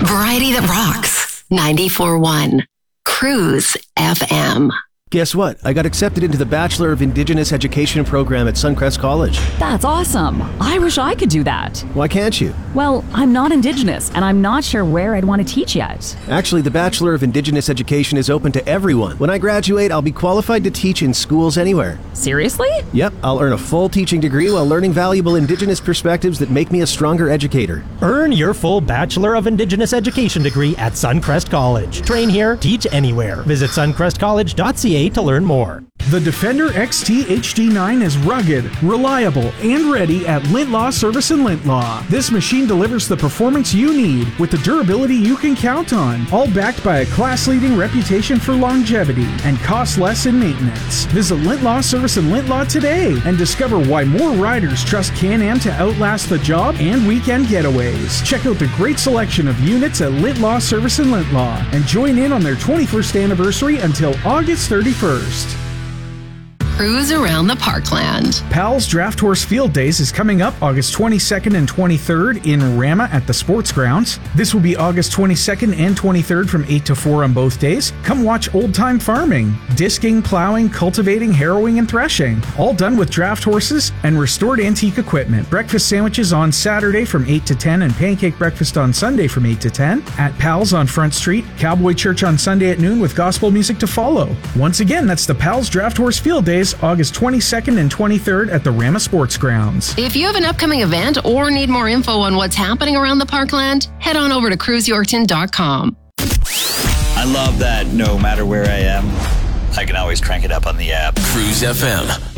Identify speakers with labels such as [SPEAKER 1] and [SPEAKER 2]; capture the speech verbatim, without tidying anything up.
[SPEAKER 1] Variety that rocks. ninety-four point one. Cruise F M.
[SPEAKER 2] Guess what? I got accepted into the Bachelor of Indigenous Education program at Suncrest College.
[SPEAKER 3] That's awesome. I wish I could do that.
[SPEAKER 2] Why can't you?
[SPEAKER 3] Well, I'm not Indigenous, and I'm not sure where I'd want to teach yet.
[SPEAKER 2] Actually, the Bachelor of Indigenous Education is open to everyone. When I graduate, I'll be qualified to teach in schools anywhere.
[SPEAKER 3] Seriously?
[SPEAKER 2] Yep, I'll earn a full teaching degree while learning valuable Indigenous perspectives that make me a stronger educator.
[SPEAKER 4] Earn your full Bachelor of Indigenous Education degree at Suncrest College. Train here, teach anywhere. Visit suncrest college dot c a to learn more.
[SPEAKER 5] The Defender X T H D nine is rugged, reliable, and ready at Lintlaw Service and Lintlaw. This machine delivers the performance you need with the durability you can count on, all backed by a class-leading reputation for longevity and costs less in maintenance. Visit Lintlaw Service and Lintlaw today and discover why more riders trust Can-Am to outlast the job and weekend getaways. Check out the great selection of units at Lintlaw Service and Lintlaw and join in on their twenty-first anniversary until August thirty-first.
[SPEAKER 1] Cruise around the Parkland.
[SPEAKER 5] Pal's Draft Horse Field Days is coming up August twenty-second and twenty-third in Rama at the Sports Grounds. This will be August twenty-second and twenty-third from eight to four on both days. Come watch old-time farming, disking, plowing, cultivating, harrowing, and threshing. All done with draft horses and restored antique equipment. Breakfast sandwiches on Saturday from eight to ten and pancake breakfast on Sunday from eight to ten at Pal's on Front Street. Cowboy Church on Sunday at noon with gospel music to follow. Once again, that's the Pal's Draft Horse Field Days, August twenty-second and twenty-third at the Rama Sports Grounds.
[SPEAKER 1] If you have an upcoming event or need more info on what's happening around the Parkland, head on over to cruise yorkton dot com.
[SPEAKER 6] I love that no matter where I am, I can always crank it up on the app.
[SPEAKER 7] Cruise F M.